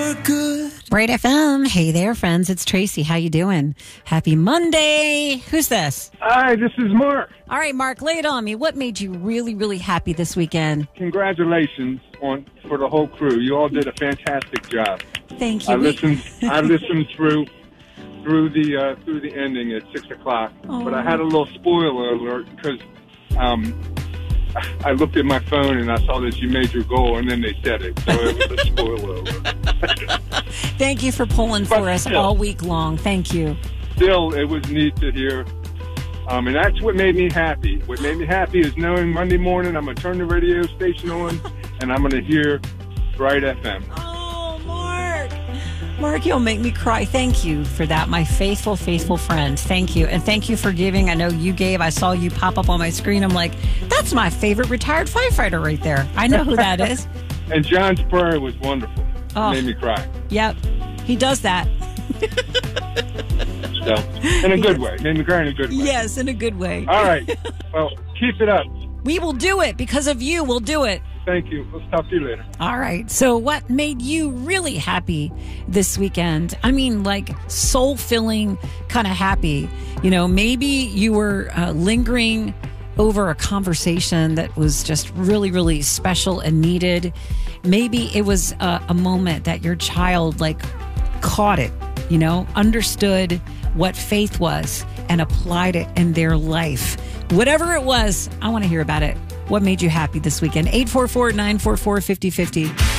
Bright FM. Hey there, friends. It's Tracy. How you doing? Happy Monday. Who's this? Hi, this is Mark. All right, Mark, lay it on me. What made you really, really happy this weekend? Congratulations for the whole crew. You all did a fantastic job. Thank you. I listened through the ending at 6:00, but I had a little spoiler alert because I looked at my phone and I saw that you made your goal, and then they said it, so it was a spoiler alert. Thank you for pulling for us all week long. Thank you. Still, it was neat to hear, and that's what made me happy. What made me happy is knowing Monday morning I'm going to turn the radio station on and I'm going to hear Bright FM. Oh, Mark. Mark, you'll make me cry. Thank you for that, my faithful, faithful friend. Thank you. And thank you for giving. I know you gave. I saw you pop up on my screen. I'm like, that's my favorite retired firefighter right there. I know who that is. And John's prayer was wonderful. It made me cry. Yep. He does that. So, in a good way. Made me cry in a good way. Yes, in a good way. All right. Well, keep it up. We will do it. Because of you, we'll do it. Thank you. We'll talk to you later. All right. So what made you really happy this weekend? I mean, like soul-filling, kind of happy. You know, maybe you were lingering over a conversation that was just really, really special and needed. Maybe it was a moment that your child like caught it, you know, understood what faith was and applied it in their life. Whatever it was, I want to hear about it. What made you happy this weekend? 844-944-5050.